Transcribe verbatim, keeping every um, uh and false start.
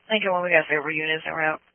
Thank you. Well, we got several units en route.